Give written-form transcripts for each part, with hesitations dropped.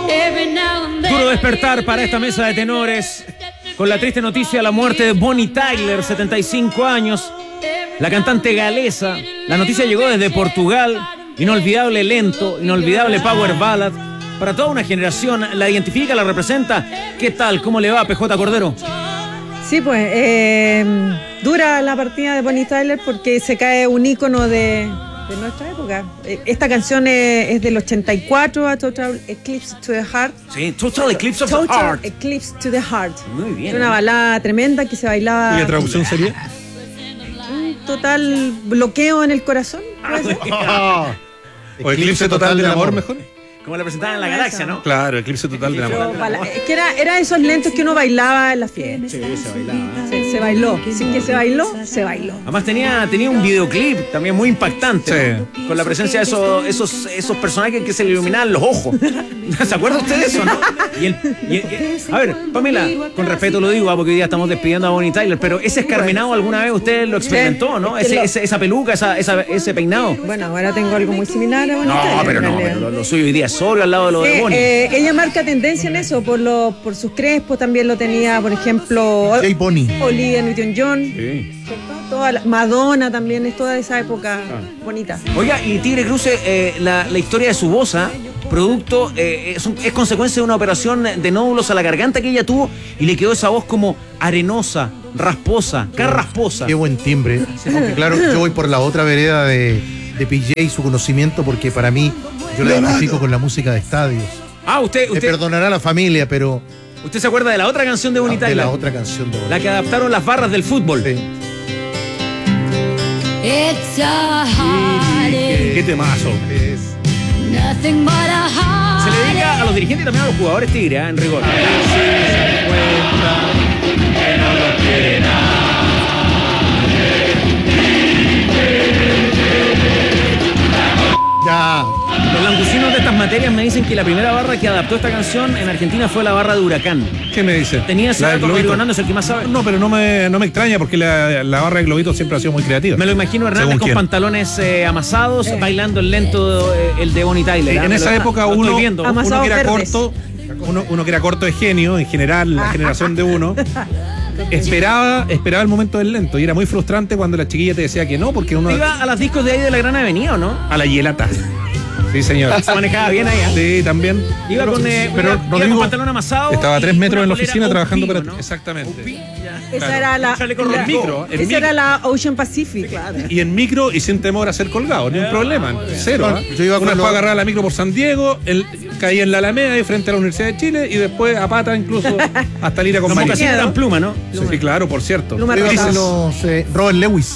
Duro despertar para esta mesa de tenores con la triste noticia de la muerte de Bonnie Tyler, 75 años, la cantante galesa. La noticia llegó desde Portugal. Inolvidable lento, inolvidable power ballad. Para toda una generación, la identifica, la representa. ¿Qué tal? ¿Cómo le va, PJ Cordero? Sí, pues, dura la partida de Bonnie Tyler porque se cae un ícono de nuestra época. Esta canción es del 84, a Total Eclipse to the Heart. Sí, Total Eclipse of the Heart. Total Eclipse to the Heart. Muy bien. Es una balada tremenda que se bailaba. ¿Y la traducción sería? Un total bloqueo en el corazón. ¿Puede ser? O eclipse total del amor, mejor. Como la presentaban en la galaxia, ¿no? Claro, eclipse total del amor. Es que era esos lentos que uno bailaba en la fiesta. Sí, se bailaba. Sí, se bailó. Sí que se bailó, se bailó. Además tenía un videoclip también muy impactante, ¿no? Con la presencia de esos personajes que se le iluminaban los ojos. ¿Se acuerda usted de eso, no? A ver, Pamela, con respeto lo digo, porque hoy día estamos despidiendo a Bonnie Tyler, pero ese escarminado alguna vez usted lo experimentó, ¿no? Esa peluca, ese peinado. Bueno, ahora tengo algo muy similar a Bonnie No, Tyler, pero lo suyo hoy día es sobrio al lado de lo de Bonnie. Ella marca tendencia en eso, por sus crespos también lo tenía, por ejemplo, J. Bonnie. Olivia Newton-John. Sí. Madonna también es toda esa época bonita. Oiga, y Tigre Cruce, la historia de su voz, producto, es consecuencia de una operación de nódulos a la garganta que ella tuvo y le quedó esa voz como arenosa, rasposa, carrasposa. Qué buen timbre. Aunque claro, yo voy por la otra vereda de PJ y su conocimiento, porque para mí, yo le identifico con la música de estadios. Usted Me perdonará la familia, pero... ¿Usted se acuerda de la otra canción de Bonnie Tyler? De la otra canción de Bonnie. La que adaptaron las barras del fútbol. Sí. Qué temazo. Se le dedica a los dirigentes y también a los jugadores, Tigre, en rigor. Ya. Los langucinos de estas materias me dicen que la primera barra que adaptó esta canción en Argentina fue la barra de Huracán. ¿Qué me dice? Tenía ese dato, Rodrigo Hernández, el que más sabe. No, pero no me extraña porque la barra de Globito siempre ha sido muy creativa. Me lo imagino Hernández con pantalones amasados, bailando el lento, el de Bonnie Tyler. En esa época uno que era verdes. uno que era corto de genio, en general, la generación de uno, esperaba el momento del lento y era muy frustrante cuando la chiquilla te decía que no, porque uno... Iba a las discos de ahí de la Gran Avenida, ¿o no? A la hielata. Sí, señor. Se manejaba bien ahí. Sí, también. Iba con pantalón amasado. Estaba a 3 metros en la oficina trabajando para... ¿no? Exactamente. Esa era la esa era la Ocean Pacific. Claro. Y en micro y sin temor a ser colgado, ni un problema. Cero. Yo iba Una con fue a agarrar la micro por San Diego, caí en la Alameda y frente a la Universidad de Chile y después a pata incluso hasta Lira con María. Eran pluma, ¿no? Sí, claro, por cierto. Yo iba con Robert Lewis.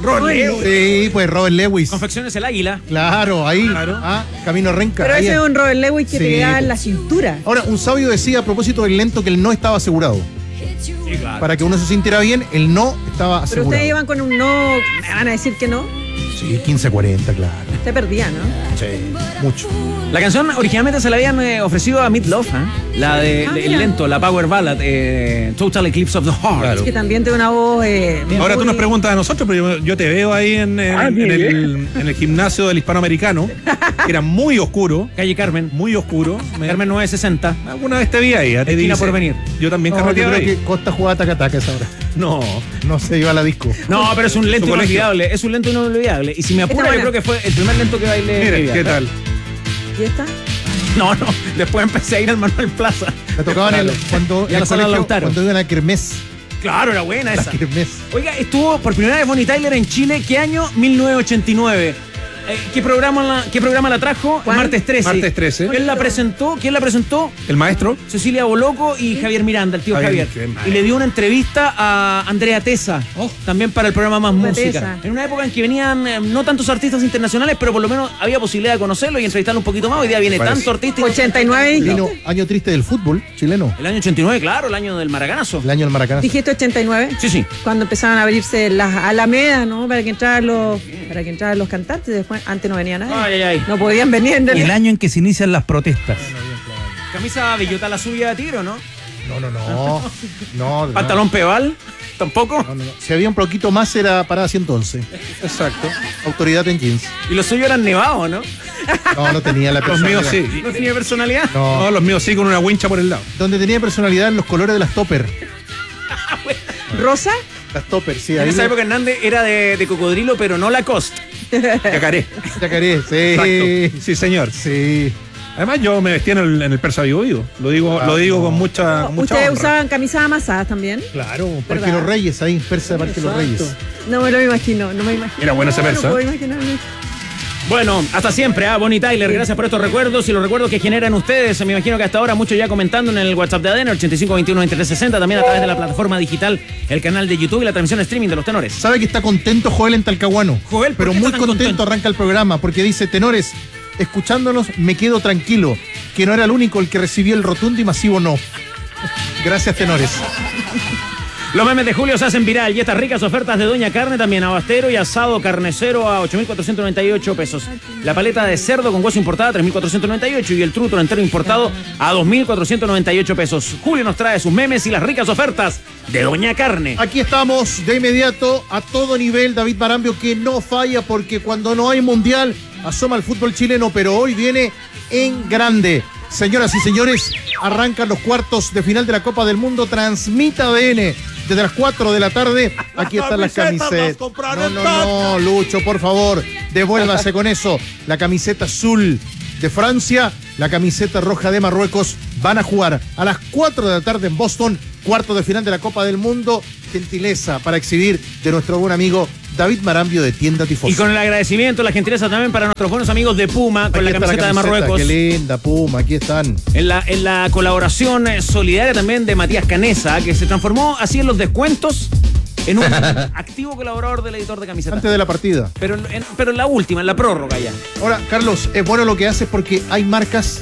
Sí, pues Robert Lewis. Confecciones El Águila. Claro, ahí. Claro. Camino Renca. Pero ahí ese es un Robert Lewis que Sí. te da en la cintura. Ahora, un sabio decía a propósito del lento que el no estaba asegurado. Sí, claro. Para que uno se sintiera bien, el no estaba Pero asegurado. ustedes iban con un no, me van a decir que no. Sí, 15-40, claro. Se perdía, ¿no? Sí, mucho. La canción originalmente se la habían ofrecido a Meat Love, la de el mira. lento, la power ballad, Total Eclipse of the Heart. Claro. Es que también tiene una voz. Ahora tú muy- nos preguntas a nosotros, pero yo te veo ahí en el gimnasio del hispanoamericano, que era muy oscuro. Calle Carmen. Muy oscuro. Carmen 960. Alguna vez te vi ahí. Te Esquina dice. por venir. Yo también No, yo carreteaba creo ahí. que Costa jugaba taca-taca a esa hora. No. No se iba a la disco. No, pero es un lento Su colegio. inolvidable. Es un lento inolvidable. Y si me apura, Está yo buena. creo que fue el primer lento que bailé. en mi Mira, vida. ¿qué tal? ¿Y esta? No. Después empecé a ir al Manuel Plaza. La tocaban cuando, Y a en la el sala colegio, Lautaro. cuando iban a Kermés. Claro, era buena La esa. Kermés. Oiga, estuvo por primera vez Bonnie Tyler en Chile. ¿Qué año? 1989. ¿Qué programa la trajo? ¿Cuál? Martes 13. Martes 13. ¿Quién la presentó? El maestro. Cecilia Boloco y Javier Miranda, el tío Javier, Javier. qué Y le dio una entrevista a Andrea Tesa, también para el programa Más Música. Tesa. En una época en que venían no tantos artistas internacionales, pero por lo menos había posibilidad de conocerlo y entrevistarlo un poquito más. Hoy día viene Parece. tanto artista. 89. Vino año triste del fútbol chileno. El año 89, claro, el año del Maracanazo. El año del Maracaná. Dijiste 89. Sí. Cuando empezaban a abrirse las alamedas, ¿no? Para que entraran los cantantes. Después, antes no venía nadie. Ay. No podían venir en El realidad. año en que se inician las protestas. Camisa bellota la subida de tiro, ¿no? No. ¿Pantalón Peval? ¿Tampoco? No. Si había un poquito más era parada 111. Exacto. Autoridad en jeans. Y los suyos eran nevados, ¿no? No tenía la Los míos personalidad. sí. ¿No tenía personalidad? No, los míos sí, con una wincha por el lado. Donde tenía personalidad en los colores de las topper. ¿Rosa? Las topper, sí. En Ahí esa época Hernández era de cocodrilo, pero no Lacoste. Yacaré. Yacaré, sí. Exacto. Sí, señor. Sí. Además, yo me vestía en el Persa Vivo Vivo. Lo digo con mucha ¿Ustedes honra. usaban camisas amasadas también? Claro. Parque ¿Verdad? Los Reyes, ahí, Persa de Parque Los Reyes. No me lo imagino, no me imagino. Era bueno ese persa. No puedo imaginarme. Bueno, hasta siempre, Bonnie Tyler, gracias por estos recuerdos y los recuerdos que generan ustedes. Me imagino que hasta ahora muchos ya comentando en el WhatsApp de ADN, 8521-2360, también a través de la plataforma digital, el canal de YouTube y la transmisión streaming de los tenores. ¿Sabe que está contento Joel en Talcahuano? Joel, ¿por pero qué muy está tan contento arranca el programa porque dice, tenores, escuchándonos me quedo tranquilo, que no era el único el que recibió el rotundo y masivo no. Gracias, tenores. Los memes de Julio se hacen viral y estas ricas ofertas de Doña Carne también, abastero y asado carnecero a 8.498 pesos. La paleta de cerdo con hueso importada a 3.498 y el trutro entero importado a 2.498 pesos. Julio nos trae sus memes y las ricas ofertas de Doña Carne. Aquí estamos de inmediato a todo nivel, David Marambio, que no falla porque cuando no hay mundial asoma el fútbol chileno, pero hoy viene en grande. Señoras y señores, arrancan los cuartos de final de la Copa del Mundo. Transmite ADN desde las 4 de la tarde. Aquí están las camisetas. No, Lucho, por favor, devuélvase con eso. La camiseta azul de Francia, la camiseta roja de Marruecos van a jugar a las 4 de la tarde en Boston, cuarto de final de la Copa del Mundo. Gentileza para exhibir de nuestro buen amigo David Marambio de Tienda Tifosi. Y con el agradecimiento, la gentileza también para nuestros buenos amigos de Puma, con la camiseta de Marruecos. Qué linda, Puma, aquí están. En la colaboración solidaria también de Matías Canesa, que se transformó así en los descuentos en un activo colaborador del editor de camisetas. Antes de la partida. Pero en la última, en la prórroga ya. Ahora, Carlos, es bueno lo que haces porque hay marcas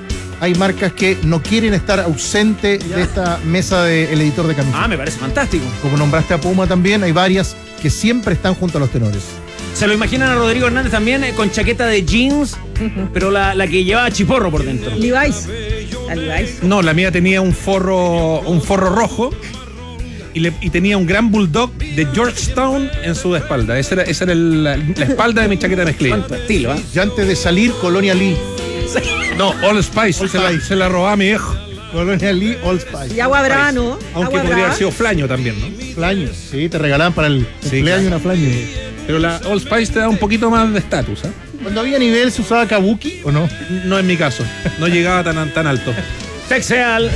que no quieren estar ausentes de esta mesa del editor de camisetas. Me parece fantástico. Como nombraste a Puma también, hay varias que siempre están junto a los tenores. Se lo imaginan a Rodrigo Hernández también con chaqueta de jeans, pero la que llevaba chiporro por dentro. Levi's. La Levi's. No, la mía tenía un forro rojo y tenía un gran bulldog de Georgetown en su espalda. Esa era la espalda de mi chaqueta mezclilla. Cuánto estilo, ¿eh? Ya antes de salir, Colonia Lee. No, All Spice. Se la robaba a mi viejo. Colonia Lee, All Spice. Y agua brava, ¿no? Aunque Agua podría brava. haber sido flaño también, ¿no? Flaño. Sí, te regalaban para el cumpleaños claro. una flaño. Pero la All Spice te da un poquito más de estatus, ¿eh? Cuando había nivel, ¿se usaba kabuki o no? No en mi caso. No llegaba tan alto. Texeal.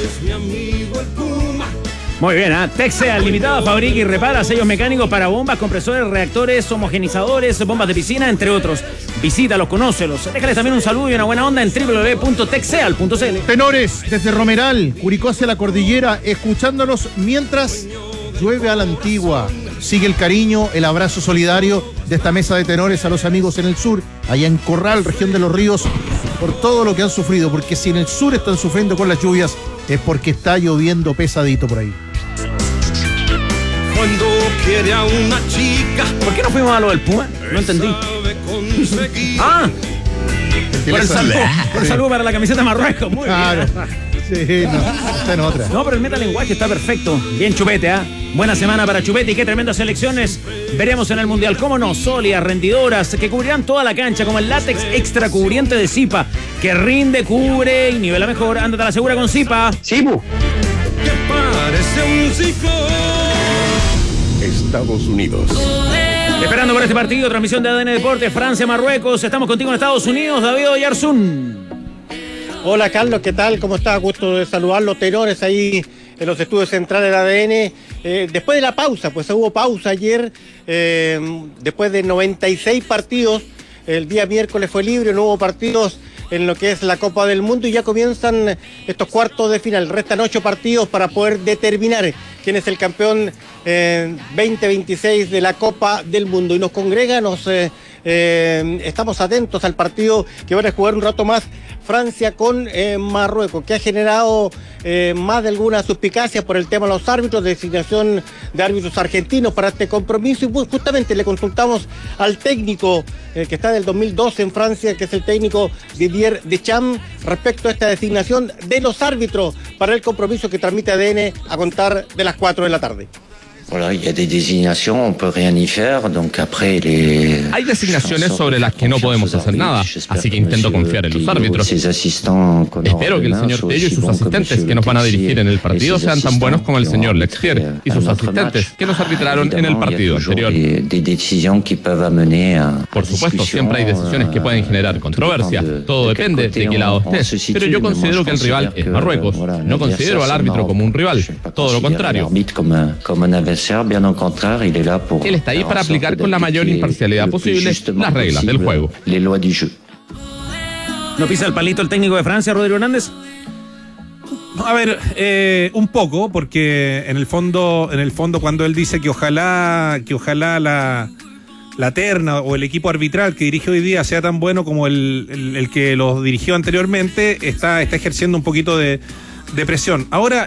Muy bien, Texeal, limitada, fabrica y repara sellos mecánicos para bombas, compresores, reactores, homogenizadores, bombas de piscina, entre otros. Visítalos, conócelos. Déjales también un saludo y una buena onda en www.texeal.cl. Tenores, desde Romeral, Curicó hacia la cordillera, escuchándonos mientras llueve a la antigua. Sigue el cariño, el abrazo solidario de esta mesa de tenores a los amigos en el sur, allá en Corral, región de Los Ríos, por todo lo que han sufrido, porque si en el sur están sufriendo con las lluvias, es porque está lloviendo pesadito por ahí. Cuando quiere a una chica, ¿Por qué no fuimos a lo del Puma? No entendí. sabe conseguir. Por el saludo, por el saludo para la camiseta de Marruecos. Muy Claro. bien. Sí, no, está en otra. No, pero el metalenguaje está perfecto. Bien, Chupete, Buena semana para Chupete y qué tremendas elecciones veremos en el Mundial. Cómo no, sólidas, rendidoras, que cubrirán toda la cancha, como el látex extra cubriente de Zipa, que rinde, cubre y nivela mejor. Ándate a la segura con Zipa. Que parece un ciclón. Estados Unidos. Esperando por este partido, transmisión de ADN Deportes, Francia-Marruecos. Estamos contigo en Estados Unidos, David Oyarzún. Hola Carlos, ¿qué tal? ¿Cómo estás? Gusto de saludarlos, tenores ahí en los estudios centrales del ADN. Después de la pausa, pues hubo pausa ayer, después de 96 partidos, el día miércoles fue libre, no hubo partidos en lo que es la Copa del Mundo y ya comienzan estos cuartos de final. Restan 8 partidos para poder determinar quién es el campeón 2026 de la Copa del Mundo. Y nos congrega, estamos atentos al partido que van a jugar un rato más Francia con Marruecos, que ha generado más de algunas suspicacias por el tema de los árbitros, designación de árbitros argentinos para este compromiso. Y justamente le consultamos al técnico que está del 2012 en Francia, que es el técnico Didier Deschamps, respecto a esta designación de los árbitros para el compromiso que transmite ADN a contar de las 4 de la tarde. Voilà, il y a des désignations, on peut rien y faire, donc après les... Hay designaciones sobre las que no podemos hacer nada, así que intento confiar en los árbitros. Espero que el señor Tello y sus asistentes que nos van a dirigir en el partido sean tan buenos como el señor Lexier y sus asistentes que nos arbitraron en el partido anterior. Por supuesto, siempre hay decisiones que pueden generar controversia, todo depende de qué lado estés, pero yo considero que el rival es Marruecos, no considero al árbitro como un rival, todo lo contrario. Él está ahí para aplicar con la mayor imparcialidad posible las reglas del juego. ¿No pisa el palito el técnico de Francia, Rodrigo Hernández? A ver, un poco, porque en el fondo cuando él dice que ojalá la terna o el equipo arbitral que dirige hoy día sea tan bueno como el que los dirigió anteriormente, está ejerciendo un poquito de presión. Ahora,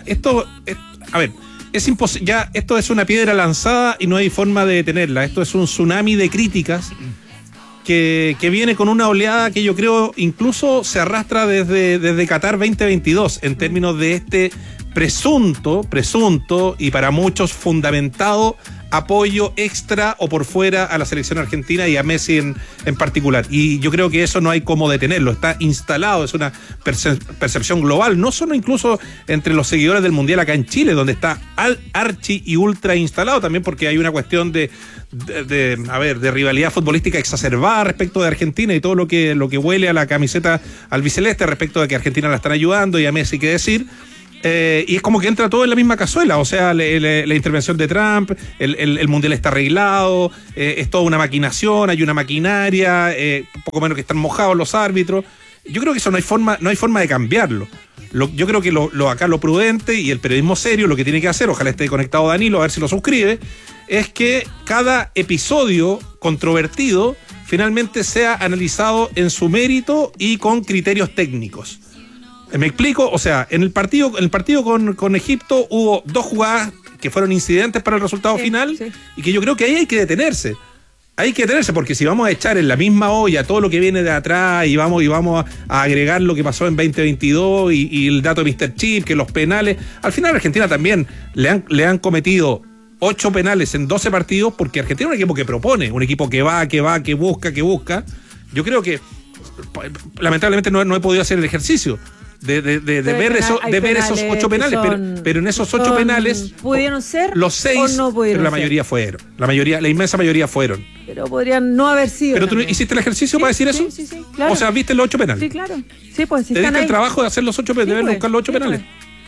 es imposible, ya esto es una piedra lanzada y no hay forma de detenerla. Esto es un tsunami de críticas que viene con una oleada que yo creo incluso se arrastra desde Qatar 2022 en términos de este presunto y para muchos fundamentado apoyo extra o por fuera a la selección argentina y a Messi en particular. Y yo creo que eso no hay cómo detenerlo, está instalado, es una percepción global, no solo incluso entre los seguidores del Mundial acá en Chile, donde está archi y ultra instalado, también porque hay una cuestión de rivalidad futbolística exacerbada respecto de Argentina y todo lo que huele a la camiseta albiceleste respecto de que a Argentina la están ayudando y a Messi qué decir. Y es como que entra todo en la misma cazuela, o sea, la intervención de Trump, el mundial está arreglado, es toda una maquinación, hay una maquinaria, poco menos que están mojados los árbitros. Yo creo que eso no hay forma de cambiarlo. Yo creo que acá lo prudente y el periodismo serio, lo que tiene que hacer, ojalá esté conectado Danilo, a ver si lo suscribe, es que cada episodio controvertido finalmente sea analizado en su mérito y con criterios técnicos. ¿Me explico? O sea, en el partido con Egipto hubo 2 jugadas que fueron incidentes para el resultado final y que yo creo que ahí hay que detenerse. Hay que detenerse porque si vamos a echar en la misma olla todo lo que viene de atrás y vamos a agregar lo que pasó en 2022 y el dato de Mr. Chip, que los penales, al final a Argentina también le han cometido 8 penales en 12 partidos porque Argentina es un equipo que propone, un equipo que busca. Yo creo que lamentablemente no he podido hacer el ejercicio de ver esos 8 penales, pero en esos 8 penales pudieron ser los 6, o no pudieron, pero la mayoría fueron. La inmensa mayoría fueron. Pero podrían no haber sido. ¿Pero tú hiciste el ejercicio para decir eso? Sí, claro. O sea, ¿viste los 8 penales? Sí, claro. Sí, pues, ¿te diste el trabajo de hacer los 8 penales, de ver buscar los 8 penales?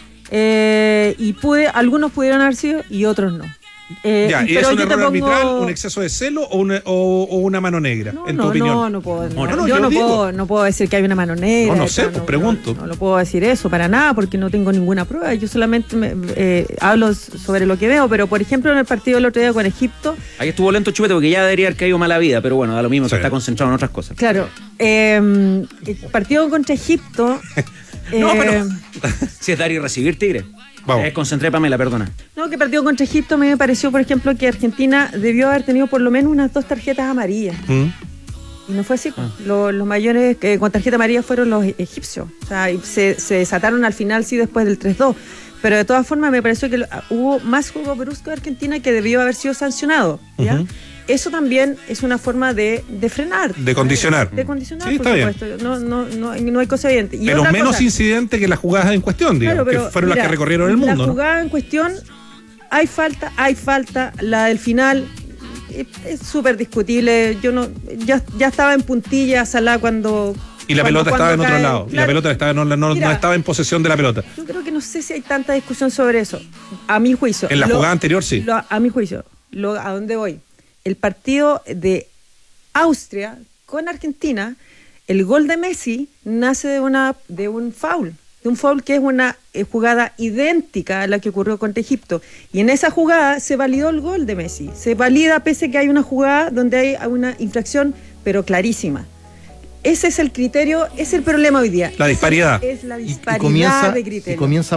Y algunos pudieron haber sido y otros no. ¿Y es un error arbitral, un exceso de celo o una mano negra, en tu opinión? No puedo. No puedo decir que hay una mano negra. No sé, pues pregunto. No lo puedo decir eso para nada porque no tengo ninguna prueba. Yo solamente hablo sobre lo que veo, pero por ejemplo en el partido del otro día con Egipto. Ahí estuvo lento Chupete porque ya debería haber caído mala vida, pero bueno, da lo mismo, que está concentrado en otras cosas. Claro. El partido contra Egipto. Pero si es dar y recibir, Tigre. Concentré, Pamela, perdona. No, que partido contra Egipto me pareció, por ejemplo, que Argentina debió haber tenido por lo menos unas 2 tarjetas amarillas. Y no fue así. Los mayores con tarjeta amarilla fueron los egipcios. O sea, se desataron al final, sí, después del 3-2. Pero de todas formas me pareció que hubo más juego brusco de Argentina que debió haber sido sancionado. ¿Ya? Eso también es una forma de frenar. De condicionar. De condicionar, sí, por supuesto. No hay cosa evidente. Pero menos incidente que las jugadas en cuestión, digamos, claro, que fueron las que recorrieron el mundo. La jugada en cuestión, hay falta. La del final es súper discutible. Ya estaba en puntilla Salah cuando... Y la pelota estaba en otro lado. Claro. Y la pelota no estaba en posesión de la pelota. Yo creo que no sé si hay tanta discusión sobre eso. A mi juicio. En la jugada anterior, sí. A mi juicio. ¿A dónde voy? El partido de Austria con Argentina, el gol de Messi nace de un foul que es una jugada idéntica a la que ocurrió contra Egipto. Y en esa jugada se validó el gol de Messi. Se valida pese a que hay una jugada donde hay una infracción, pero clarísima. Ese es el criterio, es el problema hoy día. La disparidad. Es la disparidad de criterio. Y comienza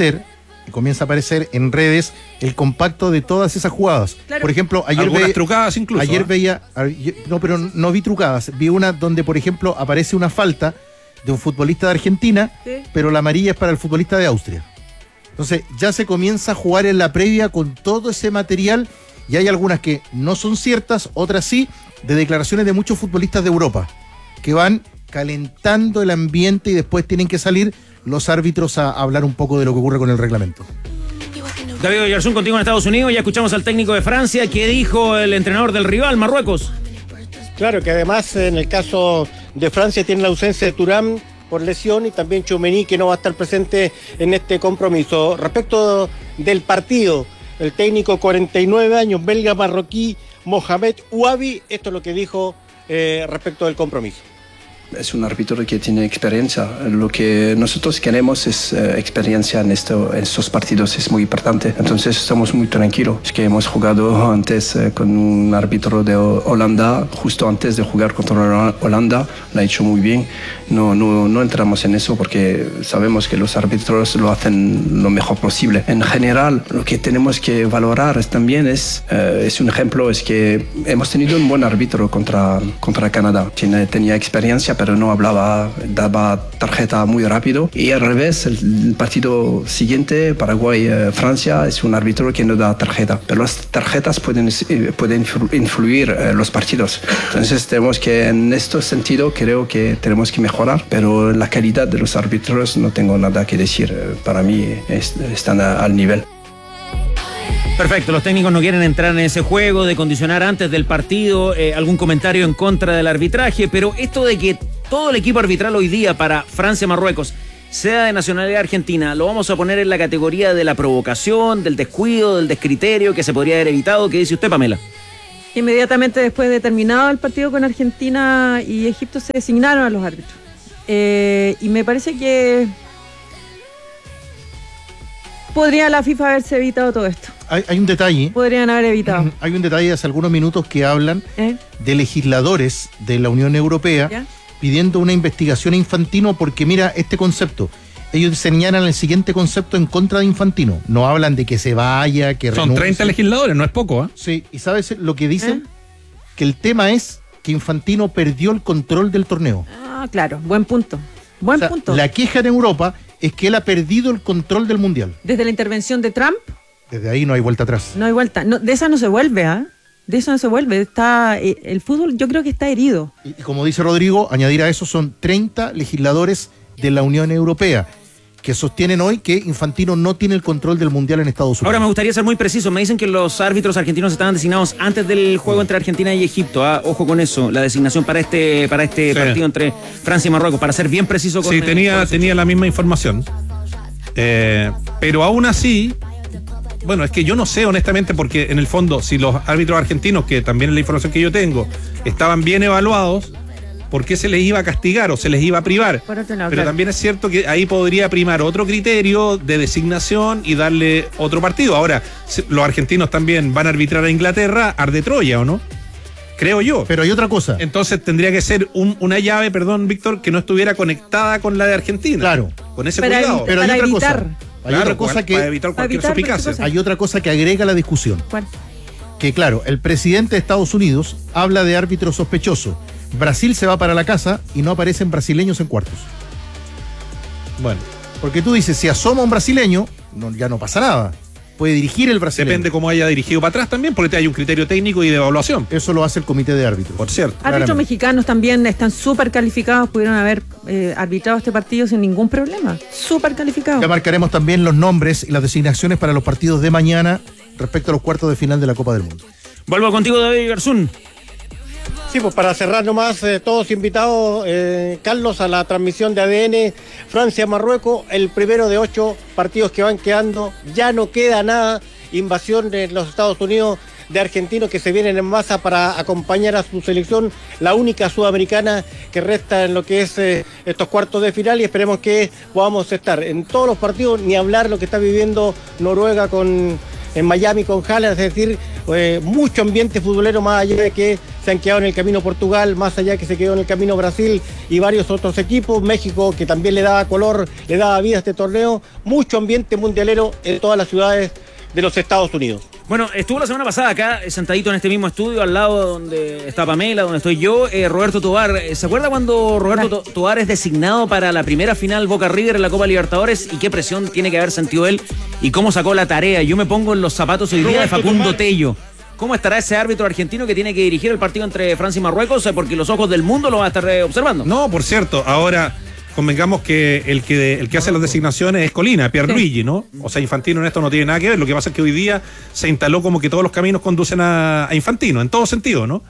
a aparecer en redes el compacto de todas esas jugadas. Claro. Por ejemplo, algunas trucadas incluso. Ayer veía, no, pero no vi trucadas. Vi una donde, por ejemplo, aparece una falta de un futbolista de Argentina, pero la amarilla es para el futbolista de Austria. Entonces ya se comienza a jugar en la previa con todo ese material y hay algunas que no son ciertas, otras sí, de declaraciones de muchos futbolistas de Europa que van calentando el ambiente y después tienen que salir los árbitros a hablar un poco de lo que ocurre con el reglamento. David Oyarzún contigo en Estados Unidos. Ya escuchamos al técnico de Francia. ¿Qué dijo el entrenador del rival, Marruecos? Claro que además en el caso de Francia tiene la ausencia de Thuram por lesión y también Tchouaméni, que no va a estar presente en este compromiso. Respecto del partido, el técnico 49 años, belga marroquí, Mohamed Ouabi, esto es lo que dijo respecto del compromiso. Es un árbitro que tiene experiencia. Lo que nosotros queremos es experiencia en estos partidos, es muy importante. Entonces estamos muy tranquilos. Es que hemos jugado antes con un árbitro de Holanda, justo antes de jugar contra Holanda, lo ha hecho muy bien. No entramos en eso porque sabemos que los árbitros lo hacen lo mejor posible. En general, lo que tenemos que valorar también es un ejemplo, es que hemos tenido un buen árbitro contra Canadá. Tenía experiencia, pero no hablaba, daba tarjeta muy rápido. Y al revés, el partido siguiente, Paraguay-Francia, es un árbitro que no da tarjeta. Pero las tarjetas pueden influir los partidos. Entonces tenemos que, en este sentido, creo que tenemos que mejorar. Pero la calidad de los árbitros no tengo nada que decir. Para mí están al nivel. Perfecto, los técnicos no quieren entrar en ese juego de condicionar antes del partido algún comentario en contra del arbitraje, pero esto de que todo el equipo arbitral hoy día para Francia-Marruecos sea de nacionalidad argentina, lo vamos a poner en la categoría de la provocación, del descuido, del descriterio que se podría haber evitado. ¿Qué dice usted, Pamela? Inmediatamente después de terminado el partido con Argentina y Egipto se designaron a los árbitros. Y me parece que podría la FIFA haberse evitado todo esto. Hay un detalle. Podrían haber evitado. Hay un detalle hace algunos minutos que hablan de legisladores de la Unión Europea pidiendo una investigación a Infantino porque mira este concepto. Ellos señalan el siguiente concepto en contra de Infantino. No hablan de que se vaya, que renuncie. Son 30 legisladores, no es poco, ¿eh? Sí, y ¿sabes lo que dicen? Que el tema es que Infantino perdió el control del torneo. Ah, claro, buen punto. Buen punto. La queja en Europa es que él ha perdido el control del Mundial. Desde la intervención de Trump. Desde ahí no hay vuelta atrás. No hay vuelta. No, de esa no se vuelve, ¿ah? De eso no se vuelve. Está, el fútbol yo creo que está herido. Y como dice Rodrigo, añadir a eso son 30 legisladores de la Unión Europea que sostienen hoy que Infantino no tiene el control del Mundial en Estados Unidos. Ahora me gustaría ser muy preciso. Me dicen que los árbitros argentinos estaban designados antes del juego entre Argentina y Egipto. Ojo con eso, la designación para este partido entre Francia y Marruecos, para ser bien preciso con... Sí, tenía la misma información. Pero aún así... Bueno, es que yo no sé honestamente porque en el fondo si los árbitros argentinos, que también es la información que yo tengo, estaban bien evaluados, ¿por qué se les iba a castigar o se les iba a privar? Por otro lado, pero claro. También es cierto que ahí podría primar otro criterio de designación y darle otro partido. Ahora, los argentinos también van a arbitrar a Inglaterra, arde Troya, ¿o no? Creo yo. Pero hay otra cosa. Entonces tendría que ser una llave, perdón, Víctor, que no estuviera conectada con la de Argentina. Claro. Con ese Para cuidado. Pero hay para otra evitar. cosa. Hay Claro, otra cosa que para evitar cualquier suspicacia. hay otra cosa que agrega a la discusión. ¿Cuál? Que claro, el presidente de Estados Unidos habla de árbitro sospechoso. Brasil se va para la casa y no aparecen brasileños en cuartos. Bueno, Porque tú dices, si asoma un brasileño, ya no pasa nada. Puede dirigir el brasileño. depende cómo haya dirigido para atrás también, porque hay un criterio técnico y de evaluación. Eso lo hace el comité de árbitros. Por cierto. Árbitros Claramente. mexicanos también están súper calificados, pudieron haber arbitrado este partido sin ningún problema. Súper calificados. Ya marcaremos también los nombres y las designaciones para los partidos de mañana respecto a los cuartos de final de la Copa del Mundo. Vuelvo contigo, David Garzún. Sí, pues para cerrar nomás, todos invitados, Carlos, a la transmisión de ADN Francia-Marruecos, el primero de 8 partidos que van quedando, ya no queda nada, invasión de los Estados Unidos de argentinos que se vienen en masa para acompañar a su selección, la única sudamericana que resta en lo que es estos cuartos de final, y esperemos que podamos estar en todos los partidos, ni hablar lo que está viviendo Noruega en Miami con Haaland, es decir, mucho ambiente futbolero, más allá de que se han quedado en el camino Portugal, más allá que se quedó en el camino Brasil y varios otros equipos, México que también le daba color, le daba vida a este torneo, mucho ambiente mundialero en todas las ciudades de los Estados Unidos. Bueno, estuvo la semana pasada acá, sentadito en este mismo estudio, al lado donde está Pamela, donde estoy yo, Roberto Tobar. ¿Se acuerda cuando Roberto Tobar es designado para la primera final Boca River en la Copa Libertadores y qué presión tiene que haber sentido él y cómo sacó la tarea? Yo me pongo en los zapatos hoy día de Facundo Tello. ¿Cómo estará ese árbitro argentino que tiene que dirigir el partido entre Francia y Marruecos? Porque los ojos del mundo lo van a estar observando. No, por cierto, ahora convengamos que el que hace las designaciones es Colina, Pierluigi, ¿no? O sea, Infantino en esto no tiene nada que ver. Lo que pasa es que hoy día se instaló como que todos los caminos conducen a Infantino, en todo sentido, ¿no?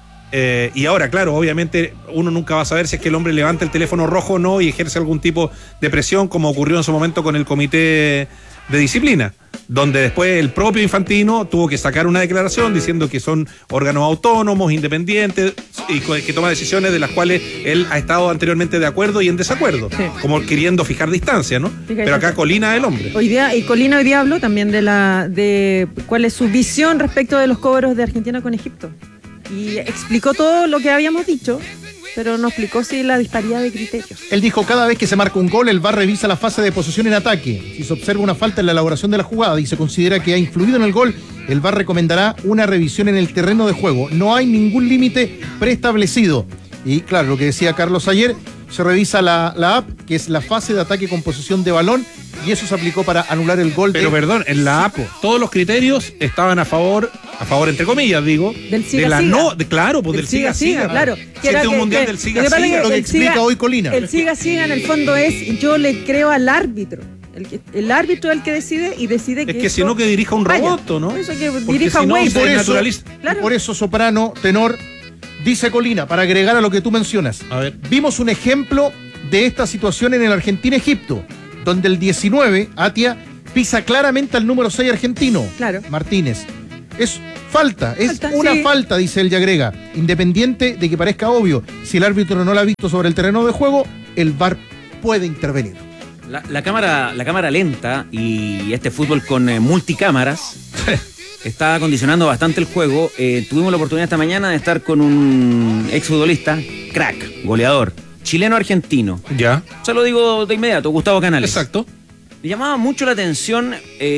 Y ahora, claro, obviamente uno nunca va a saber si es que el hombre levanta el teléfono rojo o no y ejerce algún tipo de presión, como ocurrió en su momento con el comité de disciplina, donde después el propio Infantino tuvo que sacar una declaración diciendo que son órganos autónomos, independientes y que toma decisiones de las cuales él ha estado anteriormente de acuerdo y en desacuerdo, como queriendo fijar distancia, ¿no? Pero acá Colina es el hombre. Colina hoy día habló también de cuál es su visión respecto de los cobros de Argentina con Egipto y explicó todo lo que habíamos dicho, pero no explicó si la disparidad de criterios. Él dijo, cada vez que se marca un gol, el VAR revisa la fase de posesión en ataque. Si se observa una falta en la elaboración de la jugada y se considera que ha influido en el gol, el VAR recomendará una revisión en el terreno de juego. No hay ningún límite preestablecido. Y claro, lo que decía Carlos ayer, se revisa la app, que es la fase de ataque con posesión de balón, y eso se aplicó para anular el gol. Pero perdón, en la app todos los criterios estaban a favor entre comillas, digo, del siga, de la siga. No, claro, pues del siga, claro. Que era un mundial del siga, lo que explica hoy Colina. El siga en el fondo es, yo le creo al árbitro. El árbitro es el que decide y decide que. Es que si no, que dirija un robot, ¿no? Eso que dirija un güey. Por eso, soprano, tenor, dice Colina, para agregar a lo que tú mencionas. A ver. Vimos un ejemplo de esta situación en el Argentina-Egipto, donde el 19, Atia, pisa claramente al número 6 argentino, Martínez. Es falta, falta, dice él y agrega, independiente de que parezca obvio, si el árbitro no la ha visto sobre el terreno de juego, el VAR puede intervenir. La cámara lenta y este fútbol con multicámaras está condicionando bastante el juego. Tuvimos la oportunidad esta mañana de estar con un exfutbolista, crack, goleador, chileno-argentino. Ya. Se lo digo de inmediato, Gustavo Canales. Exacto. Me llamaba mucho la atención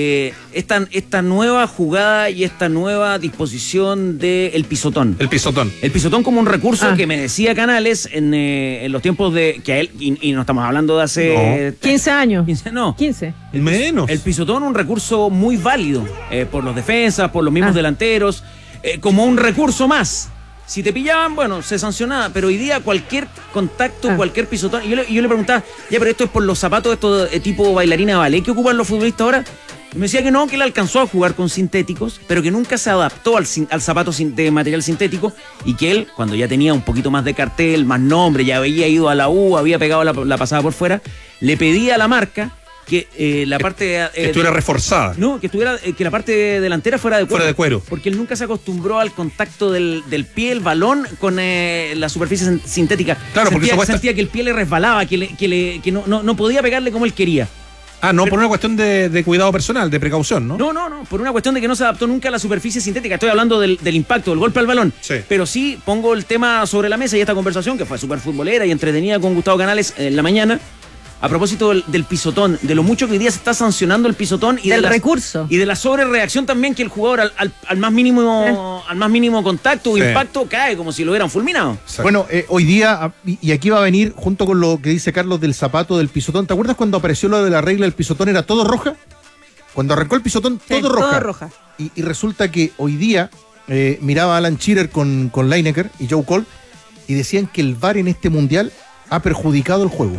esta nueva jugada y esta nueva disposición del pisotón. El pisotón. El pisotón como un recurso que me decía Canales en los tiempos de que a él, y no estamos hablando de hace... 15 años. 15. Menos. El pisotón un recurso muy válido por los defensas, por los mismos delanteros, como un recurso más. Si te pillaban, bueno, se sancionaba, pero hoy día cualquier contacto, cualquier pisotón. Y yo le preguntaba, ya, pero esto es por los zapatos estos tipo bailarina de ballet que ocupan los futbolistas ahora. Y me decía que no, que él alcanzó a jugar con sintéticos, pero que nunca se adaptó al zapato de material sintético y que él, cuando ya tenía un poquito más de cartel, más nombre, ya había ido a la U, había pegado la pasada por fuera, le pedía a la marca que la parte estuviera reforzada. No, que la parte delantera fuera de cuero. Fuera de cuero. Porque él nunca se acostumbró al contacto del pie, el balón, con la superficie sintética. Claro, sentía que el pie le resbalaba, que no podía pegarle como él quería. No, por una cuestión de cuidado personal, de precaución, ¿no? No, por una cuestión de que no se adaptó nunca a la superficie sintética. Estoy hablando del impacto, del golpe al balón. Sí. Pero sí pongo el tema sobre la mesa y esta conversación, que fue súper futbolera y entretenida con Gustavo Canales en la mañana, a propósito del pisotón, de lo mucho que hoy día se está sancionando el pisotón y del recurso. Y de la sobrereacción también, que el jugador al más mínimo contacto o impacto cae como si lo hubieran fulminado. Exacto. Bueno, hoy día, y aquí va a venir junto con lo que dice Carlos del zapato del pisotón. ¿Te acuerdas cuando apareció lo de la regla del pisotón era todo roja? Cuando arrancó el pisotón, todo roja. Y resulta que hoy día miraba a Alan Shearer con Lineker y Joe Cole y decían que el VAR en este mundial ha perjudicado el juego.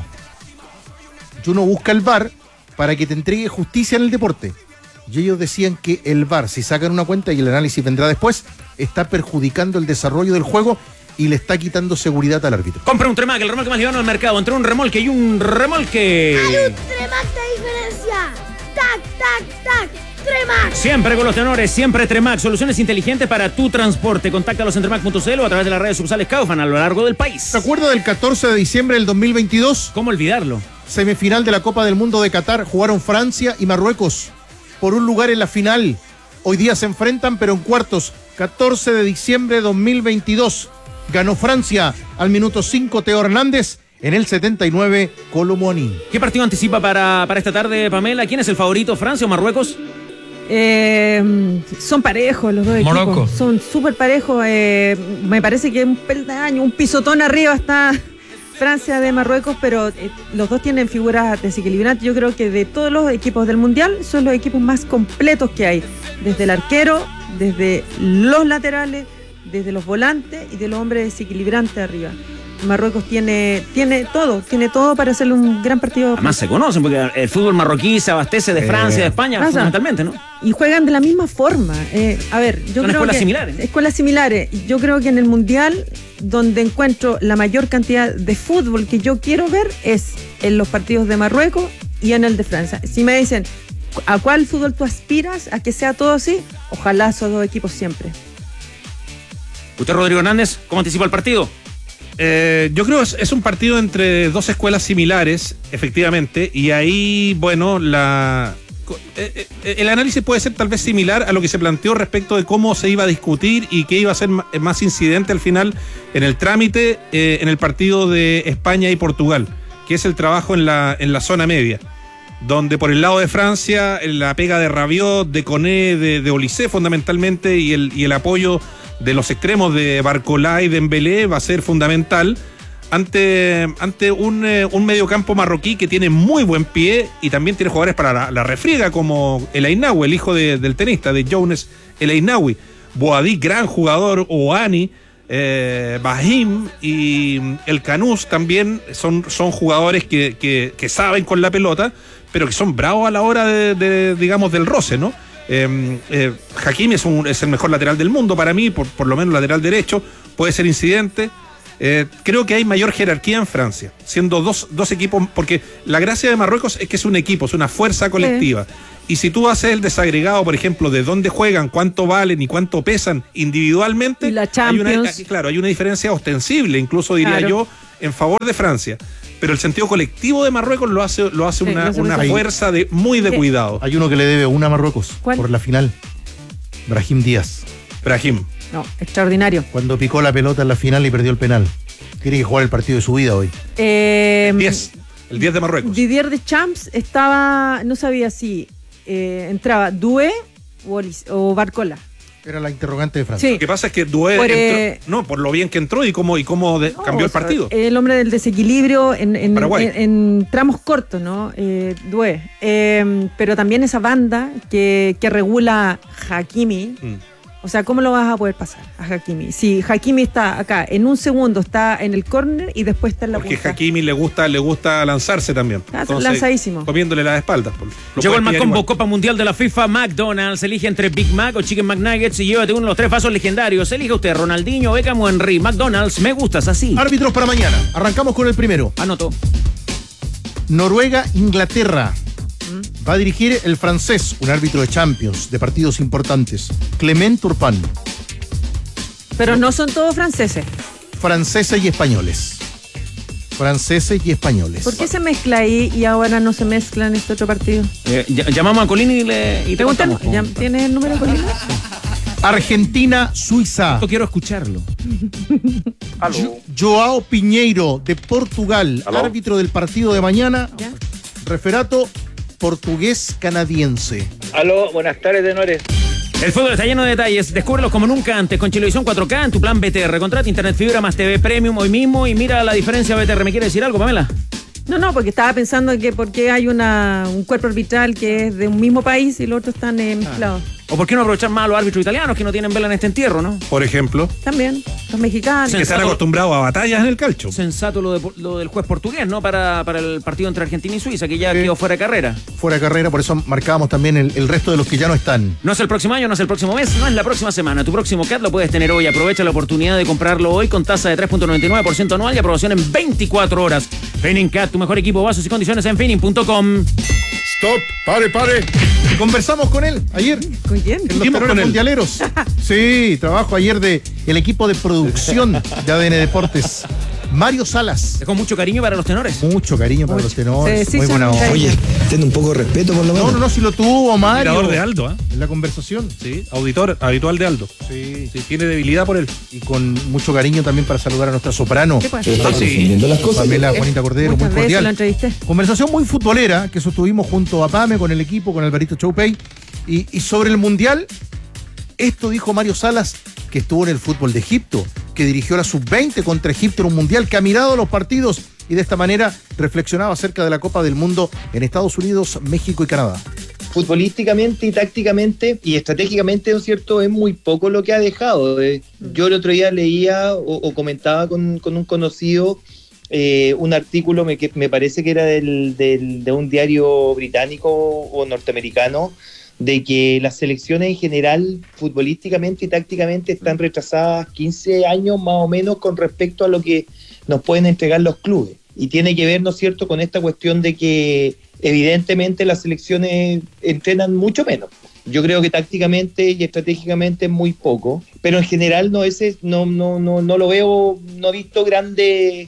Uno busca el VAR para que te entregue justicia en el deporte. Y ellos decían que el VAR, si sacan una cuenta y el análisis vendrá después, está perjudicando el desarrollo del juego y le está quitando seguridad al árbitro. Compra un Tremac, el remolque más liviano al mercado. Entre un remolque y un remolque. Hay un Tremac de diferencia. Tac. Tremac. Siempre con los tenores, siempre Tremac. Soluciones inteligentes para tu transporte. Contáctalos en tremac.cl o a través de las redes sucursales Kaufman a lo largo del país. ¿Se acuerda del 14 de diciembre del 2022? ¿Cómo olvidarlo? Semifinal de la Copa del Mundo de Qatar. Jugaron Francia y Marruecos por un lugar en la final. Hoy día se enfrentan, pero en cuartos. 14 de diciembre de 2022. Ganó Francia al minuto 5 Teo Hernández. En el 79, Colomoni. ¿Qué partido anticipa para esta tarde, Pamela? ¿Quién es el favorito, Francia o Marruecos? Son parejos los dos equipos. Morocco. Son súper parejos. Me parece que un peldaño, un pisotón arriba está Francia de Marruecos, pero los dos tienen figuras desequilibrantes. Yo creo que de todos los equipos del Mundial son los equipos más completos que hay. Desde el arquero, desde los laterales, desde los volantes y de los hombres desequilibrantes arriba. Marruecos tiene todo para hacerle un gran partido. Además se conocen, porque el fútbol marroquí se abastece de Francia, de España, fundamentalmente, ¿no? Y juegan de la misma forma. A ver, yo son creo escuelas que similares. Escuelas similares. Yo creo que en el Mundial, donde encuentro la mayor cantidad de fútbol que yo quiero ver, es en los partidos de Marruecos y en el de Francia. Si me dicen, ¿a cuál fútbol tú aspiras? ¿A que sea todo así? Ojalá esos dos equipos siempre. Usted, Rodrigo Hernández, ¿cómo anticipa el partido? Yo creo que es un partido entre dos escuelas similares, efectivamente, y ahí, bueno, el análisis puede ser tal vez similar a lo que se planteó respecto de cómo se iba a discutir y qué iba a ser más incidente al final en el trámite en el partido de España y Portugal, que es el trabajo en la zona media, donde por el lado de Francia la pega de Rabiot, de Koné, de Olise fundamentalmente, y el apoyo de los extremos de Barcola y Dembélé va a ser fundamental ante un mediocampo marroquí que tiene muy buen pie y también tiene jugadores para la refriega, como El Ainaoui, el hijo del tenista, de Younes El Ainaoui. Boadí, gran jugador, Ouani, Bahim y el Canús también son jugadores que saben con la pelota, pero que son bravos a la hora digamos, del roce, ¿no? Hakimi es el mejor lateral del mundo para mí, por lo menos lateral derecho, puede ser incidente. Creo que hay mayor jerarquía en Francia, siendo dos equipos, porque la gracia de Marruecos es que es un equipo, es una fuerza colectiva. Sí. Y si tú haces el desagregado, por ejemplo, de dónde juegan, cuánto valen y cuánto pesan individualmente, y la Champions. hay una diferencia ostensible, incluso diría yo, en favor de Francia. Pero el sentido colectivo de Marruecos lo hace una fuerza muy de cuidado. Hay uno que le debe una a Marruecos. ¿Cuál? Por la final. Brahim Díaz. No, extraordinario. Cuando picó la pelota en la final y perdió el penal. Tiene que jugar el partido de su vida hoy. El 10 de Marruecos. Didier Deschamps no sabía si entraba Doué o Barcola. Era la interrogante de Francia. Sí. Lo que pasa es que Doué entró, por lo bien que entró y cómo cambió el partido. El hombre del desequilibrio en tramos cortos, ¿no? Doué. Pero también esa banda que regula Hakimi. O sea, ¿cómo lo vas a poder pasar a Hakimi? Si Hakimi está acá, en un segundo está en el córner y después está en la punta. Porque Hakimi le gusta lanzarse también. Entonces, lanzadísimo. Comiéndole las espaldas. Llegó el Macombo Copa Mundial de la FIFA. McDonald's. Elige entre Big Mac o Chicken McNuggets y llévate uno de los 3 vasos legendarios. Elige usted, Ronaldinho, Beckham o Henry. McDonald's, me gustas así. Árbitros para mañana. Arrancamos con el primero. Anoto. Noruega, Inglaterra. Va a dirigir el francés, un árbitro de Champions, de partidos importantes, Clement Turpin. Pero no son todos franceses. Franceses y españoles. ¿Por qué se mezcla ahí y ahora no se mezcla en este otro partido? Llamamos a Colini y te contamos. ¿Tienes el número de Colini? Argentina, Suiza. Esto quiero escucharlo. Joao Pinheiro, de Portugal, árbitro del partido de mañana. ¿Ya? Referato portugués-canadiense. Aló, buenas tardes, tenores. El fútbol está lleno de detalles. Descúbrelos como nunca antes con Chilevisión 4K en tu plan BTR. Contrata Internet Fibra más TV Premium hoy mismo y mira la diferencia BTR. ¿Me quiere decir algo, Pamela? No, porque estaba pensando que porque hay un cuerpo arbitral que es de un mismo país y los otros están mezclados. ¿O por qué no aprovechar más a los árbitros italianos que no tienen vela en este entierro, no? Por ejemplo. También, los mexicanos. Que están acostumbrados a batallas en el calcio. Sensato lo del juez portugués, ¿no? Para el partido entre Argentina y Suiza, que ya quedó fuera de carrera. Fuera de carrera, por eso marcábamos también el resto de los que ya no están. No es el próximo año, no es el próximo mes, no es la próxima semana. Tu próximo CAT lo puedes tener hoy. Aprovecha la oportunidad de comprarlo hoy con tasa de 3.99% anual y aprobación en 24 horas. Finning CAT, tu mejor equipo, vasos y condiciones en finning.com. Stop, pare. Conversamos con él ayer. ¿Con quién? En los Tenores Mundialeros. Sí, trabajo ayer del equipo de producción de ADN Deportes. Mario Salas. Dejó mucho cariño para los tenores. Mucho cariño para los tenores. Sí, muy buena onda. Oye, ten un poco de respeto por lo menos. No, si lo tuvo Mario. Admirador de Aldo, en la conversación. Sí, auditor habitual de Aldo. Sí, tiene debilidad por él. Y con mucho cariño también para saludar a nuestra soprano. ¿Qué pasa? Confundiendo las cosas. Pamela Juanita Cordero, muy cordial. Lo entrevisté. Conversación muy futbolera que sostuvimos junto a Pame con el equipo, con Alvarito Choupey. Y sobre el Mundial, esto dijo Mario Salas, que estuvo en el fútbol de Egipto, que dirigió la Sub-20 contra Egipto en un Mundial, que ha mirado los partidos y de esta manera reflexionaba acerca de la Copa del Mundo en Estados Unidos, México y Canadá. Futbolísticamente y tácticamente y estratégicamente, ¿no es cierto?, es muy poco lo que ha dejado. Yo el otro día leía o comentaba con un conocido un artículo que me parece que era de un diario británico o norteamericano, de que las selecciones en general, futbolísticamente y tácticamente, están retrasadas 15 años más o menos con respecto a lo que nos pueden entregar los clubes. Y tiene que ver, ¿no es cierto?, con esta cuestión de que evidentemente las selecciones entrenan mucho menos. Yo creo que tácticamente y estratégicamente es muy poco, pero en general no lo veo, no he visto grandes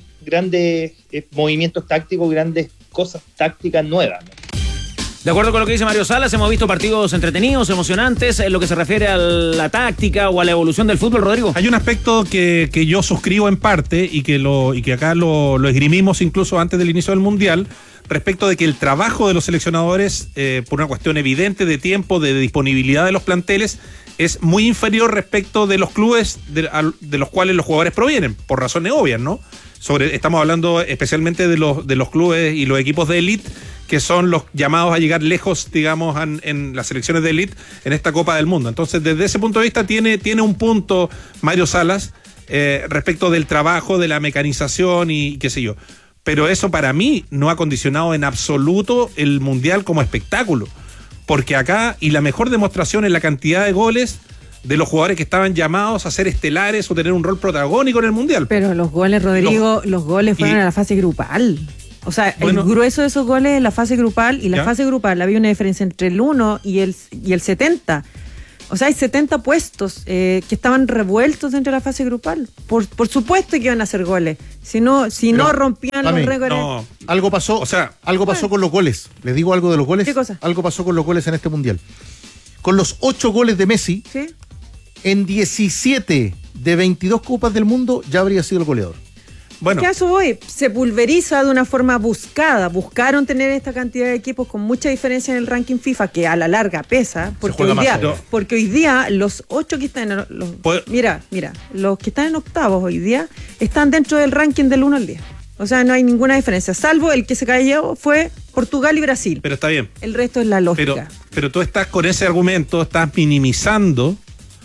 movimientos tácticos, grandes cosas tácticas nuevas, ¿no? De acuerdo con lo que dice Mario Salas, hemos visto partidos entretenidos, emocionantes, en lo que se refiere a la táctica o a la evolución del fútbol, Rodrigo. Hay un aspecto que yo suscribo en parte y que acá lo esgrimimos incluso antes del inicio del Mundial, respecto de que el trabajo de los seleccionadores, por una cuestión evidente de tiempo, de disponibilidad de los planteles, es muy inferior respecto de los clubes de los cuales los jugadores provienen, por razones obvias, ¿no? Estamos hablando especialmente de los clubes y los equipos de élite, que son los llamados a llegar lejos, digamos, en las selecciones de élite en esta Copa del Mundo. Entonces, desde ese punto de vista tiene un punto Mario Salas respecto del trabajo, de la mecanización y qué sé yo. Pero eso para mí no ha condicionado en absoluto el Mundial como espectáculo. Porque acá, y la mejor demostración es la cantidad de goles de los jugadores que estaban llamados a ser estelares o tener un rol protagónico en el Mundial. Pero los goles, Rodrigo, los goles fueron a la fase grupal. O sea, bueno, el grueso de esos goles en la fase grupal, y la fase grupal había una diferencia entre el 1 y el 70. O sea, hay 70 puestos que estaban revueltos dentro de la fase grupal. Por supuesto que iban a hacer goles. Si no rompían los récords. No, algo pasó, algo pasó con los goles. ¿Les digo algo de los goles? ¿Qué cosa? Algo pasó con los goles en este Mundial. Con los 8 goles de Messi, ¿sí?, en 17 de 22 Copas del Mundo ya habría sido el goleador. Bueno. ¿Qué caso hoy? Se pulveriza de una forma buscada. Buscaron tener esta cantidad de equipos con mucha diferencia en el ranking FIFA, que a la larga pesa, porque hoy día los 8 que están en mira, los que están en octavos hoy día están dentro del ranking del 1 al 10. O sea, no hay ninguna diferencia, salvo el que se cayó fue Portugal y Brasil. Pero está bien. El resto es la lógica. Pero tú estás con ese argumento, estás minimizando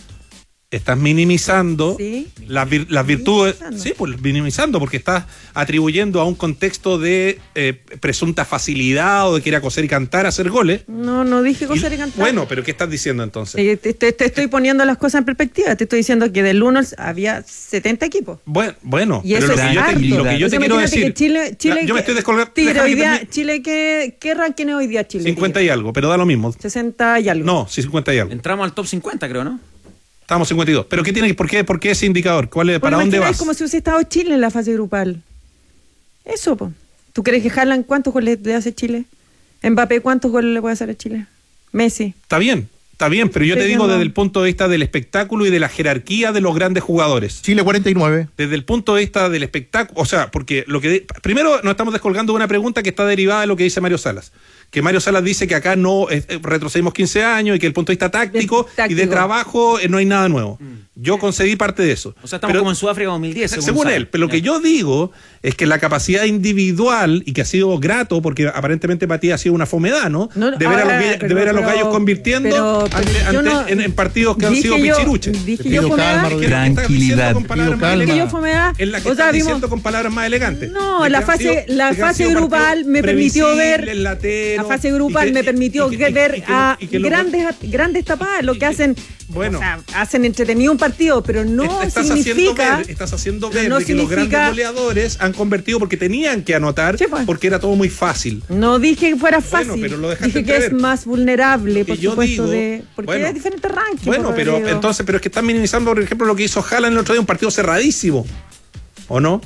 ¿sí?, las virtudes. Sí, pues minimizando, porque estás atribuyendo a un contexto de presunta facilidad o de que ir a coser y cantar, hacer goles. No dije coser y cantar. Bueno, pero ¿qué estás diciendo entonces? Te estoy poniendo las cosas en perspectiva. Te estoy diciendo que del 1 había 70 equipos. Bueno, y eso pero lo que yo te quiero decir. Chile, yo me estoy descolgando. Hoy día, Chile, ¿qué ranking es hoy día Chile? 50 y algo, pero da lo mismo. 60 y algo. No, sí, 50 y algo. Entramos al top 50, creo, ¿no? Estamos 52. ¿Pero qué tiene? ¿Por qué ese indicador? ¿Para dónde vas? Es como si hubiese estado Chile en la fase grupal. Eso, po. ¿Tú crees que Haaland cuántos goles le hace Chile? Mbappé, ¿cuántos goles le puede hacer a Chile? Messi. Está bien, pero yo te digo desde el punto de vista del espectáculo y de la jerarquía de los grandes jugadores. Chile 49. Desde el punto de vista del espectáculo, o sea, porque primero nos estamos descolgando de una pregunta que está derivada de lo que dice Mario Salas. Que Mario Salas dice que acá no retrocedimos 15 años y que desde el punto de vista táctico y de trabajo no hay nada nuevo. Yo concedí parte de eso. O sea, estamos como en Sudáfrica 2010. Según él. Pero lo que yo digo es que la capacidad individual, y que ha sido grato, porque aparentemente Matías ha sido una fomedad, ¿no? De ver a los gallos convirtiendo en partidos que han sido pichiruches. Dije yo fomedad. Tranquilidad. Dije yo fomedad. Es la que estás diciendo con palabras más elegantes. No, la fase grupal me permitió ver. La fase grupal me permitió ver a grandes tapadas, lo que hacen. Bueno, o sea, hacen entretenido un partido, pero no significa. Estás haciendo ver que los grandes goleadores han convertido porque tenían que anotar, porque era todo muy fácil. No dije que fuera fácil. Pero lo dije que es más vulnerable, por supuesto, porque hay diferentes rankings. Bueno, pero es que están minimizando, por ejemplo, lo que hizo Haaland el otro día, un partido cerradísimo. ¿O no?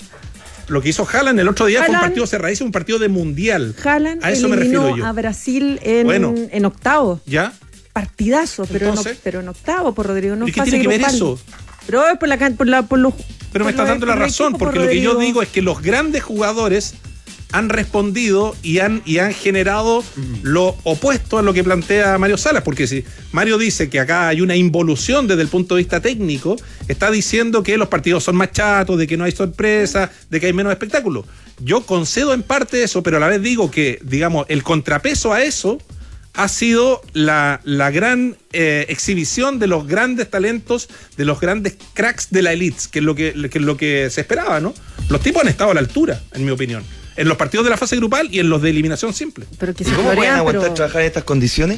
Lo que hizo Haaland el otro día fue un partido cerradísimo, un partido de mundial. Haaland eliminó a Brasil en octavos. ¿Ya? Partidazo, pero en octavo, por Rodrigo. No. ¿Y qué tiene que ver eso? Pero es por los. Pero me estás dando la razón, porque lo que yo digo es que los grandes jugadores han respondido y han generado lo opuesto a lo que plantea Mario Salas, porque si Mario dice que acá hay una involución desde el punto de vista técnico, está diciendo que los partidos son más chatos, de que no hay sorpresa, de que hay menos espectáculo. Yo concedo en parte eso, pero a la vez digo que, digamos, el contrapeso a eso ha sido la gran exhibición de los grandes talentos, de los grandes cracks de la elite, que es lo que se esperaba, ¿no? Los tipos han estado a la altura, en mi opinión, en los partidos de la fase grupal y en los de eliminación simple. Pero que ¿Y cómo pueden aguantar trabajar en estas condiciones?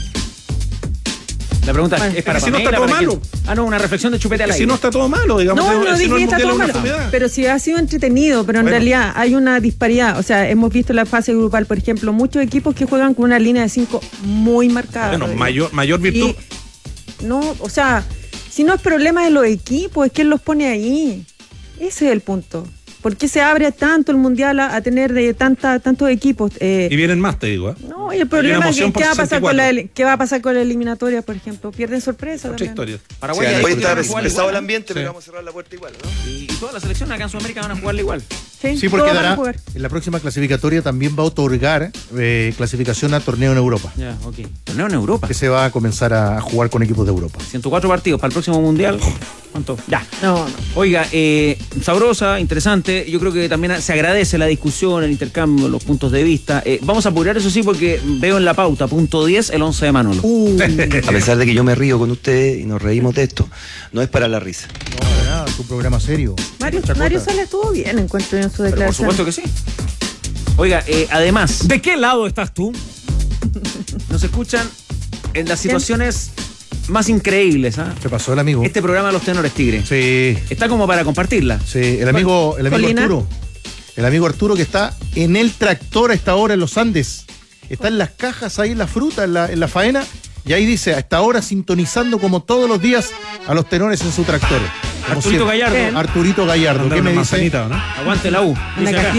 La pregunta es para si no Pamela, está todo para malo. No, una reflexión de Chupete al aire. Si no está todo malo, digamos. No dije que está todo malo, pero sí ha sido entretenido, pero en realidad hay una disparidad. O sea, hemos visto en la fase grupal, por ejemplo, muchos equipos que juegan con una línea de 5 muy marcada. Bueno, mayor virtud. No, o sea, si no es problema de los equipos, es que él los pone ahí. Ese es el punto. ¿Por qué se abre tanto el Mundial a tener de tantos equipos? Y vienen más, te digo. No, y el problema es que ¿qué va a pasar con la eliminatoria, por ejemplo? Pierden sorpresa. Otra historia. Paraguay puede estar pesado el ambiente, pero vamos a cerrar la puerta igual, ¿no? Y todas las selecciones acá en Sudamérica van a jugarla igual. Sí, porque dará, en la próxima clasificatoria también va a otorgar clasificación a torneo en Europa. Ya, ok. Torneo en Europa. Que se va a comenzar a jugar con equipos de Europa. 104 partidos para el próximo Mundial. ¿Cuánto? Ya. No. Oiga, sabrosa, interesante. Yo creo que también se agradece la discusión, el intercambio, los puntos de vista. Vamos a apurar, eso sí, porque veo en la pauta, punto 10, el 11 de Manolo. A pesar de que yo me río con ustedes y nos reímos de esto, no es para la risa. No, para nada, es un programa serio. Mario Salas estuvo bien, encuentro en su Pero declaración. por supuesto que sí. Oiga, además... ¿De qué lado estás tú? Nos escuchan en las situaciones más increíbles. ¿Qué pasó el amigo? Este programa de Los Tenores Tigre. Sí. Está como para compartirla. Sí, el amigo Arturo. El amigo Arturo que está en el tractor a esta hora en los Andes. Está en las cajas ahí en la fruta, en la faena. Y ahí dice, a esta hora sintonizando como todos los días a Los Tenores en su tractor. Arturito Gallardo. Arturito Gallardo. ¿Qué me dice? ¿No? Aguante la U. Dice acá.